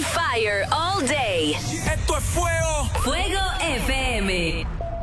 Fire all day. Esto es fuego. Fuego FM.